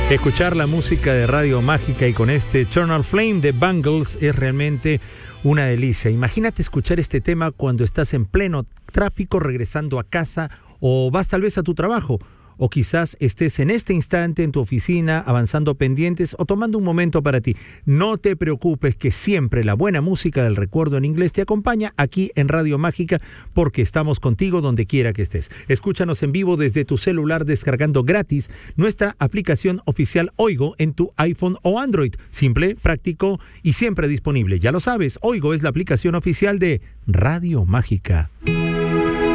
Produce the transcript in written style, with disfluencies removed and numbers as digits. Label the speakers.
Speaker 1: Escuchar la música de Radio Mágica y con este Eternal Flame de Bangles es realmente una delicia. Imagínate escuchar este tema cuando estás en pleno tráfico regresando a casa o vas tal vez a tu trabajo. O quizás estés en este instante en tu oficina avanzando pendientes o tomando un momento para ti. No te preocupes, que siempre la buena música del recuerdo en inglés te acompaña aquí en Radio Mágica, porque estamos contigo donde quiera que estés. Escúchanos en vivo desde tu celular descargando gratis nuestra aplicación oficial Oigo en tu iPhone o Android. Simple, práctico y siempre disponible. Ya lo sabes, Oigo es la aplicación oficial de Radio Mágica.